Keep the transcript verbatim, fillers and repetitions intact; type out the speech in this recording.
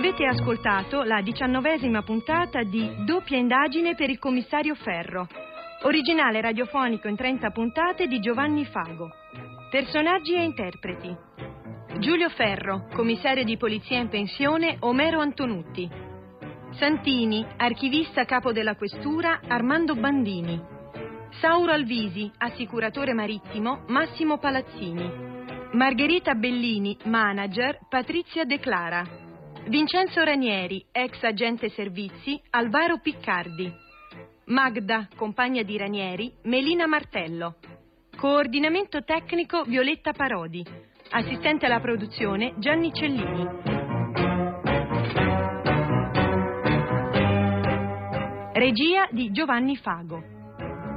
Avete ascoltato la diciannovesima puntata di Doppia indagine per il commissario Ferro, originale radiofonico in trenta puntate di Giovanni Fago. Personaggi e interpreti: Giulio Ferro, commissario di polizia in pensione Omero Antonutti; Santini, archivista capo della questura Armando Bandini; Sauro Alvisi, assicuratore marittimo Massimo Palazzini; Margherita Bellini, manager Patrizia De Clara; Vincenzo Ranieri, ex agente servizi Alvaro Piccardi; Magda, compagna di Ranieri, Melina Martello; coordinamento tecnico Violetta Parodi; assistente alla produzione Gianni Cellini. Regia di Giovanni Fago.